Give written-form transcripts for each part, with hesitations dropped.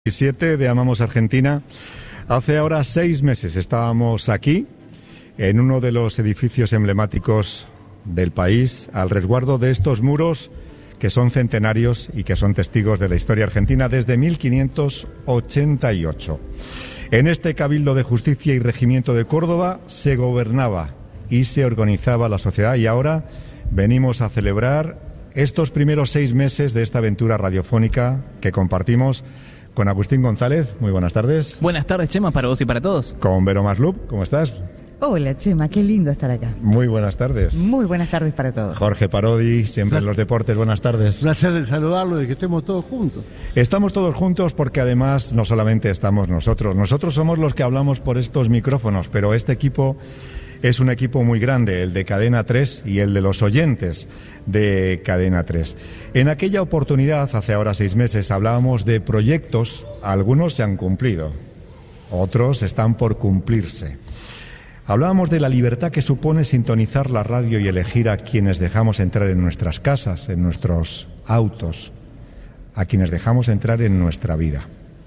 17 de Amamos Argentina. Hace ahora 6 meses estábamos aquí, en uno de los edificios emblemáticos del país, al resguardo de estos muros que son centenarios y que son testigos de la historia argentina desde 1588. En este Cabildo de Justicia y Regimiento de Córdoba se gobernaba y se organizaba la sociedad, y ahora venimos a celebrar estos primeros 6 meses de esta aventura radiofónica que compartimos con Agustín González. Muy buenas tardes. Buenas tardes, Chema, para vos y para todos. Con Vero Maslup, ¿cómo estás? Hola, Chema, qué lindo estar acá. Muy buenas tardes. Muy buenas tardes para todos. Jorge Parodi, siempre en los deportes, buenas tardes. Placer de saludarlo y que estemos todos juntos. Estamos todos juntos porque además no solamente estamos nosotros somos los que hablamos por estos micrófonos, pero este equipo es un equipo muy grande, el de Cadena 3 y el de los oyentes de Cadena 3. En aquella oportunidad, hace ahora 6 meses, hablábamos de proyectos. Algunos se han cumplido, otros están por cumplirse. Hablábamos de la libertad que supone sintonizar la radio y elegir a quienes dejamos entrar en nuestras casas, en nuestros autos, a quienes dejamos entrar en nuestra vida.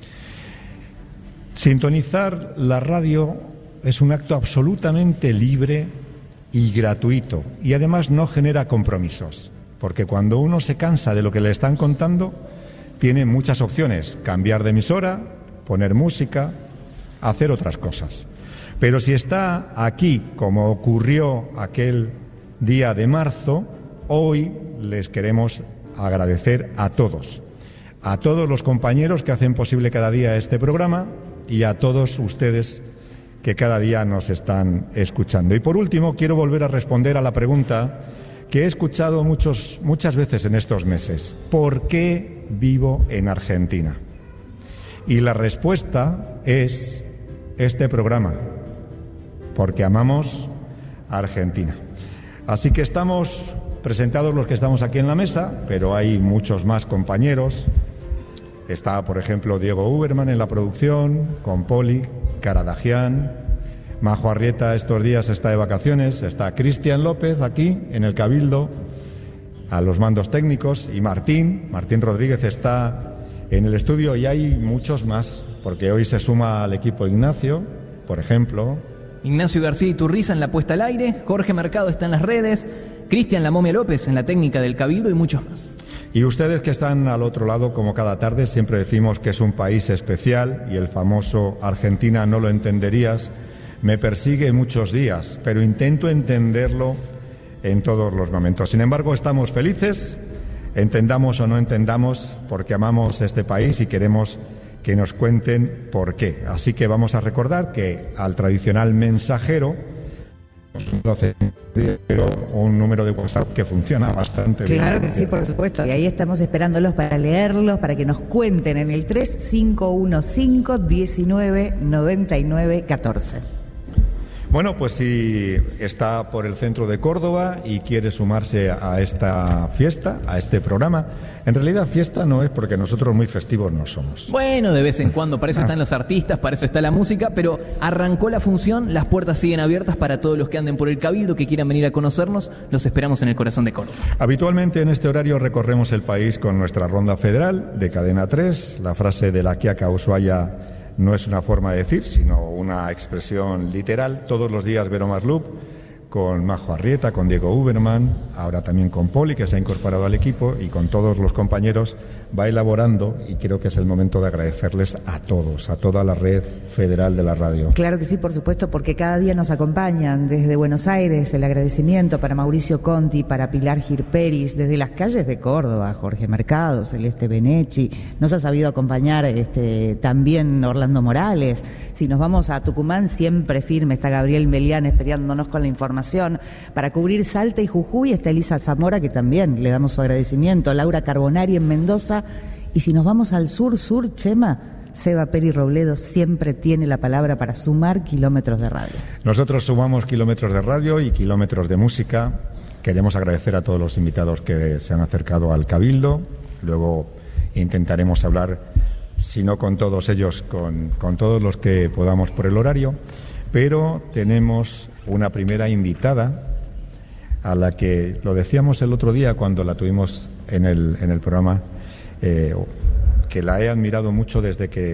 Sintonizar la radio es un acto absolutamente libre y gratuito, y además no genera compromisos, porque cuando uno se cansa de lo que le están contando, tiene muchas opciones: cambiar de emisora, poner música, hacer otras cosas. Pero si está aquí, como ocurrió aquel día de marzo, hoy les queremos agradecer a todos los compañeros que hacen posible cada día este programa, y a todos ustedes que cada día nos están escuchando. Y por último, quiero volver a responder a la pregunta que he escuchado muchas veces en estos meses: ¿por qué vivo en Argentina? Y la respuesta es este programa, porque amamos a Argentina. Así que estamos presentados los que estamos aquí en la mesa, pero hay muchos más compañeros. Está, por ejemplo, Diego Uberman en la producción, con Poli Caradagian. Majo Arrieta estos días está de vacaciones. Está Cristian López aquí en el Cabildo, a los mandos técnicos, y Martín Rodríguez está en el estudio, y hay muchos más, porque hoy se suma al equipo Ignacio, por ejemplo. Ignacio García Iturriza en la puesta al aire, Jorge Mercado está en las redes, Cristian La Momia López en la técnica del Cabildo y muchos más. Y ustedes que están al otro lado, como cada tarde, siempre decimos que es un país especial, y el famoso Argentina no lo entenderías me persigue muchos días, pero intento entenderlo en todos los momentos. Sin embargo, estamos felices, entendamos o no entendamos, porque amamos este país y queremos que nos cuenten por qué. Así que vamos a recordar que al tradicional mensajero, pero un número de WhatsApp que funciona bastante bien. Claro que sí, por supuesto. Y ahí estamos esperándolos para leerlos, para que nos cuenten en el 3515-199914. Bueno, pues si está por el centro de Córdoba y quiere sumarse a esta fiesta, a este programa, en realidad fiesta no es, porque nosotros muy festivos no somos. Bueno, de vez en cuando, para eso están los artistas, para eso está la música, pero arrancó la función, las puertas siguen abiertas para todos los que anden por el Cabildo, que quieran venir a conocernos, los esperamos en el corazón de Córdoba. Habitualmente en este horario recorremos el país con nuestra ronda federal de Cadena 3, la frase de la Quiaca Ushuaia no es una forma de decir, sino una expresión literal. Todos los días Vero Maslup, con Majo Arrieta, con Diego Uberman, ahora también con Poli, que se ha incorporado al equipo, y con todos los compañeros, va elaborando, y creo que es el momento de agradecerles a todos, a toda la red federal de la radio. Claro que sí, por supuesto, porque cada día nos acompañan desde Buenos Aires. El agradecimiento para Mauricio Conti, para Pilar Girperis, desde las calles de Córdoba, Jorge Mercado, Celeste Benechi, nos ha sabido acompañar también Orlando Morales. Si nos vamos a Tucumán, siempre firme está Gabriel Melián esperándonos con la información. Para cubrir Salta y Jujuy está Elisa Zamora, que también le damos su agradecimiento, Laura Carbonari en Mendoza. Y si nos vamos al sur, Chema, Seba Peri Robledo siempre tiene la palabra para sumar kilómetros de radio. Nosotros sumamos kilómetros de radio y kilómetros de música. Queremos agradecer a todos los invitados que se han acercado al Cabildo. Luego intentaremos hablar, si no con todos ellos, con todos los que podamos por el horario. Pero tenemos una primera invitada, a la que lo decíamos el otro día cuando la tuvimos en el programa, que la he admirado mucho desde que